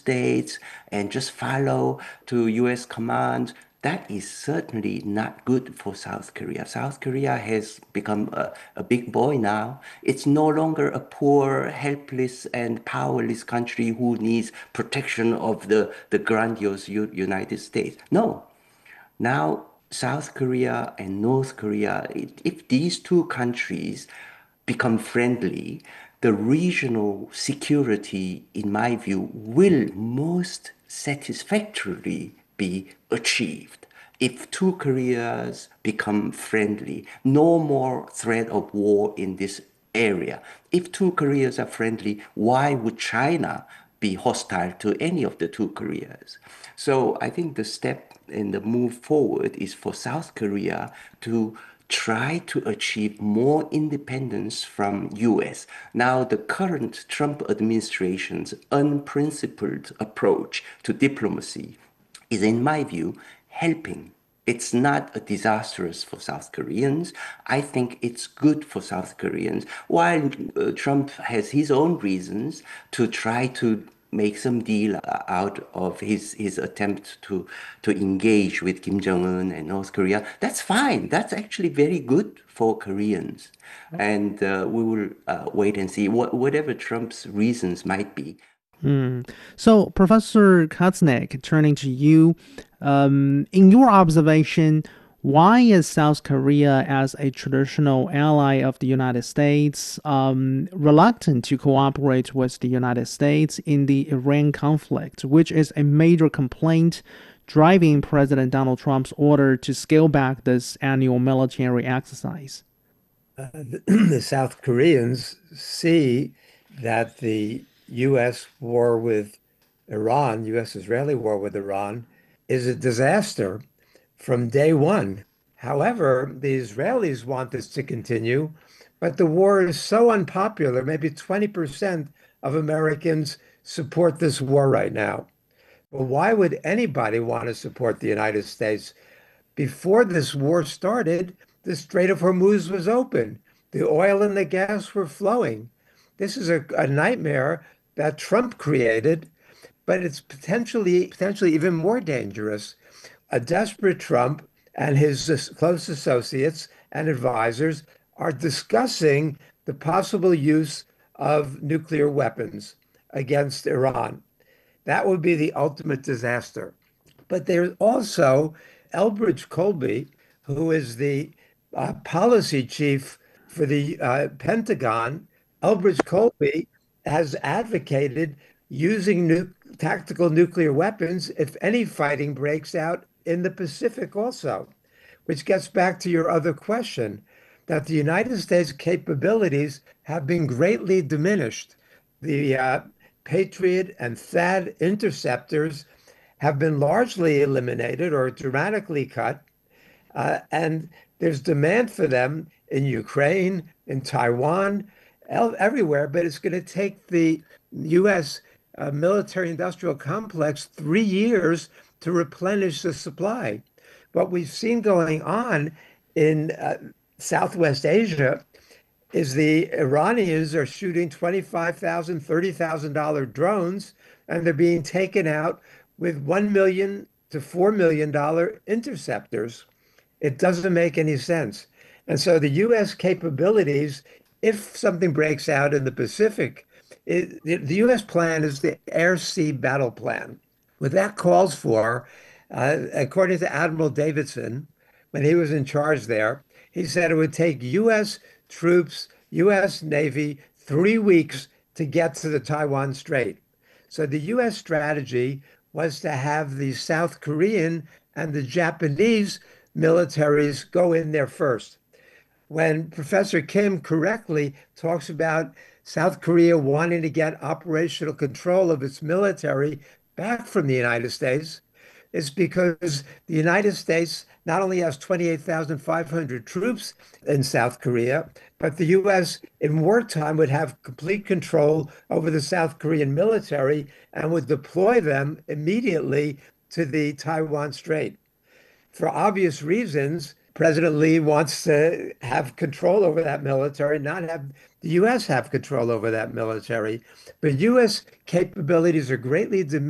states and just follow to US command, that is certainly not good for South Korea. South Korea has become a big boy now. It's no longer a poor, helpless, and powerless country who needs protection of the grandiose United States. No, now, South Korea and North Korea, if these two countries become friendly, the regional security, in my view, will most satisfactorily be achieved. If two Koreas become friendly, no more threat of war in this area. If two Koreas are friendly, why would China be hostile to any of the two Koreas? So I think the step and the move forward is for South Korea to try to achieve more independence from US. Now, the current Trump administration's unprincipled approach to diplomacy is, in my view, helping. It's not a disastrous for South Koreans. I think it's good for South Koreans. While Trump has his own reasons to try to make some deal out of his attempt to engage with Kim Jong-un and North Korea, that's fine. That's actually very good for Koreans. And we will wait and see whatever Trump's reasons might be. So, Professor Katznick, turning to you, in your observation, why is South Korea, as a traditional ally of the United States, reluctant to cooperate with the United States in the Iran conflict, which is a major complaint driving President Donald Trump's order to scale back this annual military exercise? The South Koreans see that the U.S. war with Iran, U.S.-Israeli war with Iran, is a disaster from day one. However, the Israelis want this to continue, but the war is so unpopular. Maybe 20% of Americans support this war right now. Well, why would anybody want to support the United States? Before this war started, the Strait of Hormuz was open. The oil and the gas were flowing. This is a nightmare that Trump created, but it's potentially even more dangerous. A desperate Trump and his close associates and advisors are discussing the possible use of nuclear weapons against Iran. That would be the ultimate disaster. But there's also Elbridge Colby, who is the policy chief for the Pentagon. Elbridge Colby has advocated using tactical nuclear weapons if any fighting breaks out in the Pacific also, which gets back to your other question, that the United States capabilities have been greatly diminished. The Patriot and THAAD interceptors have been largely eliminated or dramatically cut, and there's demand for them in Ukraine, in Taiwan, everywhere, but it's going to take the U.S. Military-industrial complex 3 years to replenish the supply. What we've seen going on in Southwest Asia is the Iranians are shooting $25,000, $30,000 drones, and they're being taken out with $1 million to $4 million interceptors. It doesn't make any sense. And so the U.S. capabilities, if something breaks out in the Pacific, the U.S. plan is the air-sea battle plan. What that calls for, according to Admiral Davidson, when he was in charge there, he said it would take U.S. troops, U.S. Navy, 3 weeks to get to the Taiwan Strait. So the U.S. strategy was to have the South Korean and the Japanese militaries go in there first. When Professor Kim correctly talks about South Korea wanting to get operational control of its military back from the United States, it's because the United States not only has 28,500 troops in South Korea, but the U.S. in wartime would have complete control over the South Korean military and would deploy them immediately to the Taiwan Strait. For obvious reasons, President Lee wants to have control over that military, not have the U.S. have control over that military. But U.S. capabilities are greatly diminished